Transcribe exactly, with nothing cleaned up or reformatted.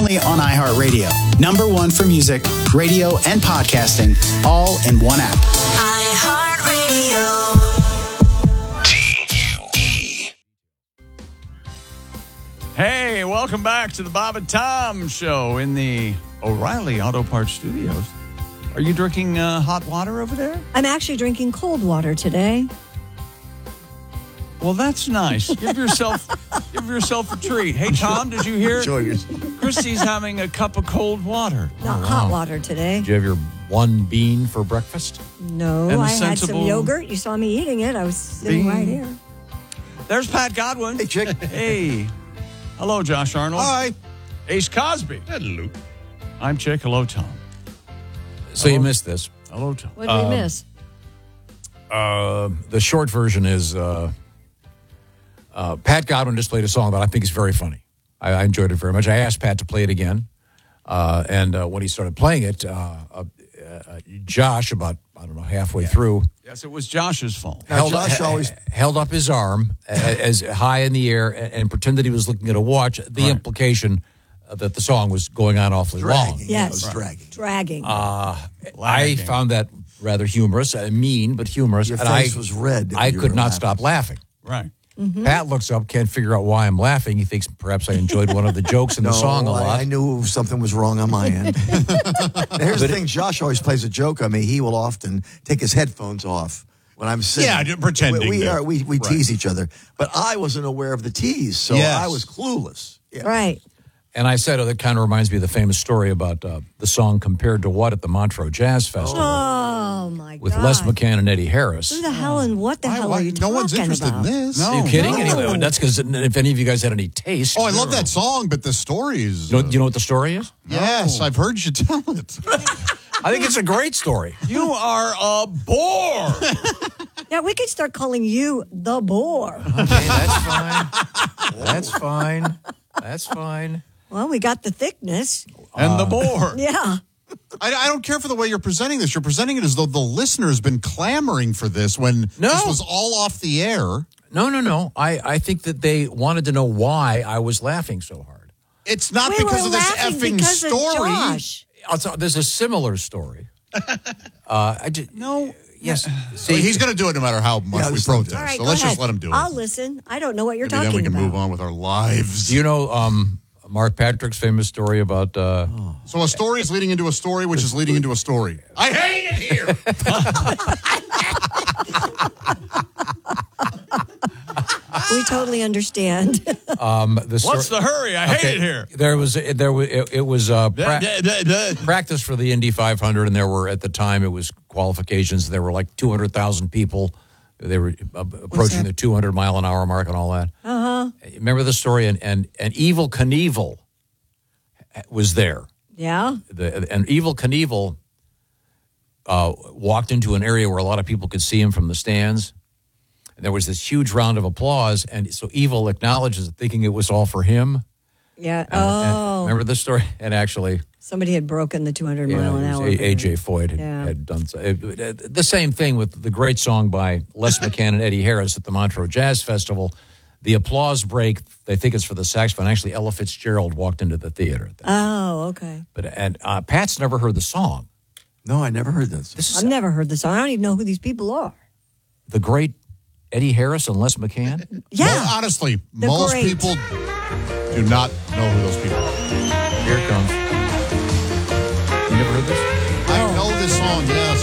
only on iHeartRadio. Number one for music, radio, and podcasting, all in one app. iHeartRadio. Hey, welcome back to the Bob and Tom Show in the O'Reilly Auto Parts Studios. Are you drinking uh, hot water over there? I'm actually drinking cold water today. Well, that's nice. Give yourself give yourself a treat. Hey, Tom, did you hear? Christy's having a cup of cold water. Not oh, hot wow. water today. Did you have your one bean for breakfast? No, I had some yogurt. You saw me eating it. I was sitting bean. right here. There's Pat Godwin. Hey, Chick. Hey. Hello, Josh Arnold. Hi. Ace Cosby. Hello. I'm Chick. Hello, Tom. So Hello. You missed this. Hello, Tom. What did um, we miss? Uh, the short version is uh, uh, Pat Godwin just played a song that I think is very funny. I, I enjoyed it very much. I asked Pat to play it again. Uh, and uh, when he started playing it, uh, uh, uh, Josh, about, I don't know, halfway yeah. through. Yes, it was Josh's fault. Held, Josh always held up his arm as, as high in the air and, and pretended he was looking at a watch. The right. implication uh, that the song was going on awfully dragging. long. Yes. It was dragging. Dragging. Uh, I found that rather humorous, uh, mean, but humorous. Your and face I, was red. I could not laughing. stop laughing. Right. Mm-hmm. Pat looks up, can't figure out why I'm laughing. He thinks perhaps I enjoyed one of the jokes in no, the song a I, lot. I knew something was wrong on my end. Here's but the thing. Josh always plays a joke on me. He will often take his headphones off when I'm sitting. Yeah, pretending. We, we, are, we, we right. tease each other. But I wasn't aware of the tease, so yes. I was clueless. Yeah. Right. And I said, oh, that kind of reminds me of the famous story about uh, the song Compared to What at the Montreux Jazz Festival. Oh, my God. With Les McCann and Eddie Harris. Who the hell and what the I, hell I, are you no talking about? No one's interested about? in this. No. Are you kidding? No. Anyway, that's because if any of you guys had any taste. Oh, I love that song, but the story is... You know, you know what the story is? Yes, No. I've heard you tell it. I think it's a great story. You are a bore. Yeah, we could start calling you the bore. Okay, that's fine. That's fine. That's fine. Well, we got the thickness. And uh, the bore. Yeah. I, I don't care for the way you're presenting this. You're presenting it as though the listener has been clamoring for this when No. this was all off the air. No, no, no. I, I think that they wanted to know why I was laughing so hard. It's not we because were of this laughing effing because of story. Josh. Also, there's a similar story. uh, I just, No. Yes. See, well, he's going to do it no matter how much Yeah, we listen, protest. All right, so go let's ahead. just let him do it. I'll listen. I don't know what you're Maybe talking then we can about. move on with our lives. Do you know um, Mark Patrick's famous story about... Uh, Oh. So a story is leading into a story, which is leading into a story. I hate it here. We totally understand. um, the story, What's the hurry? I hate okay, it here. There was... There was it, it was uh, pra- Da- da- da- da. practice for the Indy five hundred, and there were, at the time, it was qualifications. There were like two hundred thousand people. They were uh, approaching the two hundred mile an hour mark and all that. Uh-huh. Remember the story? And, and, and Evel Knievel was there. Yeah. The, and Evel Knievel uh, walked into an area where a lot of people could see him from the stands. And there was this huge round of applause. And so Evel acknowledges it, thinking it was all for him. Yeah. And, and oh. remember this story? And actually... Somebody had broken the two hundred Yeah, mile an it was hour. A- AJ Foyt had, Yeah. had done so. It, it, the same thing with the great song by Les McCann and Eddie Harris at the Montreux Jazz Festival. The applause break, they think it's for the saxophone. Actually, Ella Fitzgerald walked into the theater. At that. Oh, okay. But and uh, Pat's never heard the song. No, I never heard this. This is I've never heard the song. I don't even know who these people are. the great Eddie Harris and Les McCann. Yeah. Well, honestly, The most great. people do not know who those people are. Here it comes. You never heard this? I know this song, yes.